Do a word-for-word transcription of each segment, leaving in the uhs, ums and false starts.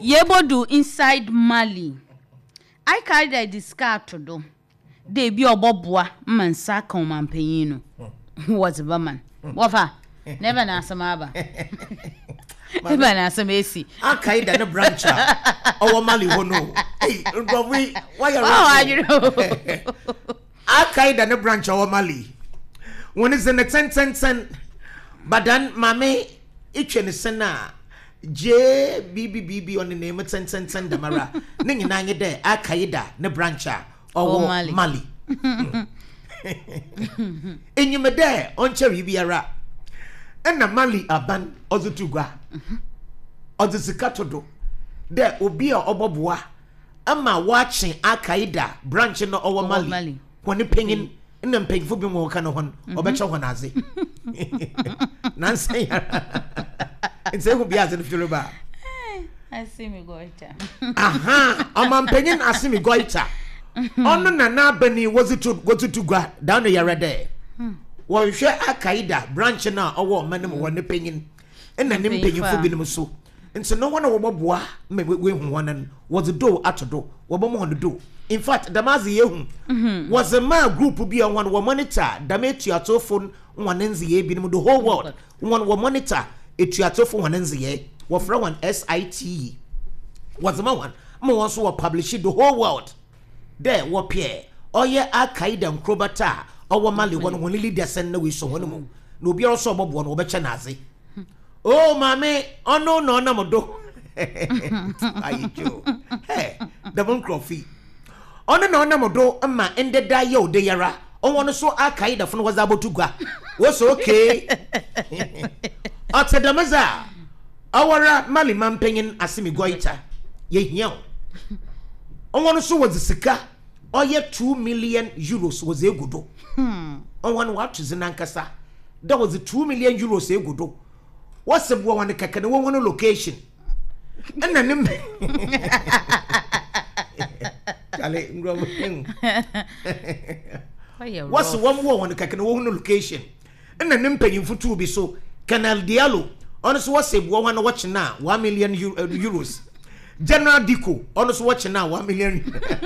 Yebodu inside Mali. I carried a discard to do. They be a bobwa, man, sack on man payino. What's a woman? Wafa, never answer Maba. Never answer Macy. I carried a branch. Oh, Mali, who know. Hey, why are you? I carried a branch of Mali. When it's in a ten cent cent, but then, mammy, each and a senna. J B B B B on the name of ten cent cent damara. Ning nine day, a kaida, ne brancha, or Mali. Mali. In you there, on cherry biara. And the Mali aban, or the tuga, or the Zikatodo. There will be a obobwa. Ama watching a kaida, branching over Mali. Mali. When the pinging. In them paying for being more kind of one or better one as it. Nancy, and say, who be as in the Filiba. I see me goiter. Aha, I'm paying, I see me goiter. On the Nabani was it to go to go down the Yara day. Well, you share a kaida, branching now, or man, one the paying, and then paying for being so. And so no one of Bobois may win one and was a door at a door, what more to do. In fact, the Mazi mm-hmm. was a man group to be on one monitor, Dameti phone one N Z A, being the whole world. One will monitor it to phone one N Z A, what from one S I T was a man, more so published the whole world. There, what Pierre, or ye Al Qaeda and Krobata, or Mali one will lead their send away so one. No be also Bob one over Chanazi. Oh, mammy, oh no, no, no, no, I do. Hey, the one coffee. On the no do a man in the dio de yara. On one so Al Qaeda from was able to go. Was okay. After the Maza, our Mali man paying Asimi Goita. Ye young. On one so was the Sika. Or yet two million euros was a good. On one watch is in Ankasa. That was the two million euros a good. What's the one the Kakana one location? And then what's the one more on the Kakano location? And then paying for two be so. Canal Diallo, honest was a one watching now, one million euros. General Dico, honest watching now, one million.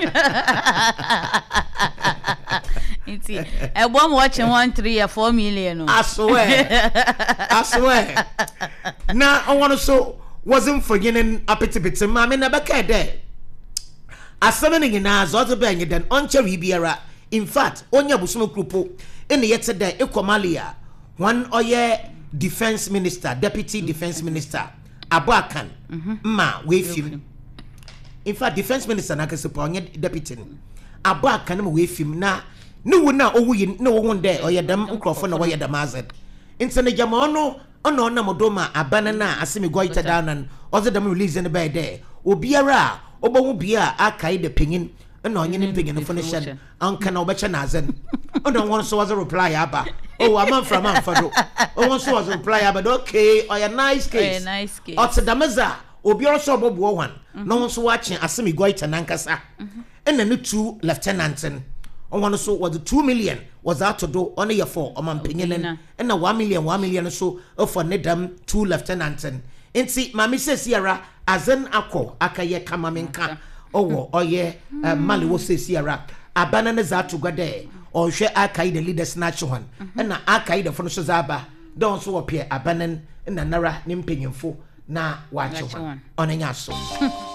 A one watching one, three, or four million. I swear, I swear. Now, I want to so wasn't forgetting a petty bit of mammy never cared there. As summoning in our Zotta Bang than on Cherry Biara. In fact, on your Busumo Krupo, in the yesterday, Equamalia, one oye defense minister, deputy defense minister, Abakan, ma, wave him. In fact, defense minister, Nakasupon, deputy Abakan, wave him now. No one now, oh, no one there, or your damn Uncrophone, or your damazed. In San Jamano, on no Namodoma, a banana, a semi goiter down, and other them release in the bed there. Obiara. Obo bia akai de pingin no nyen pingin no finition anka na obecha nazen o don won so was a reply aba oh am from am fado o won so was a reply aba okay or a nice case a nice case o tedamaza obi also obobo one no won so watching asemi goita nankasa and the two lieutenants and on one so was two million was out to do on year four o man pingin and na one million one million so for nedam two lieutenants and Inti mami says Sierra azen ako akaye kamaminka owo oye Mali wo says Sierra abanana za to gade or she akai the leaders snatch one and na akai the funishes aba don't so appear abanan in the nara nimpingfo na watch one on a yaso.